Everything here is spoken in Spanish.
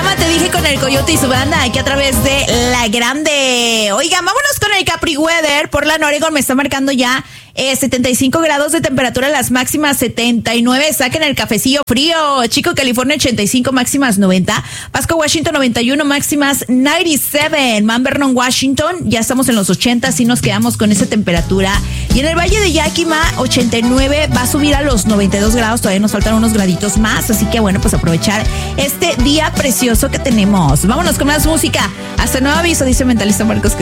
llama Te Dije con el Coyote y su banda aquí a través de La Grande. Oigan, vámonos con el Capri Weather. Portland, Oregon me está marcando ya 75 grados de temperatura, las máximas 79. Saquen el cafecillo frío. Chico, California 85, máximas 90. Pasco, Washington 91, máximas 97. Mount Vernon, Washington, ya estamos en los 80, así nos quedamos con esa temperatura. Y en el Valle de Yakima 89, va a subir a los 92 grados. Todavía nos faltan unos graditos más, así que bueno, pues aprovechar este día precioso que tenemos. Vámonos con más música. Hasta nuevo aviso, dice Mentalista Marcos.